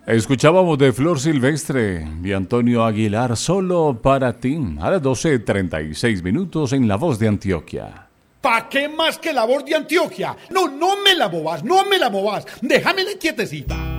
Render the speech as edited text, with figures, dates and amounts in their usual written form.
Escuchábamos de Flor Silvestre y Antonio Aguilar, Solo para ti, a las 12:36 en La Voz de Antioquia. ¿Pa' qué más que La Voz de Antioquia? No, no me la movas, no me la movas. Déjamela quietecita.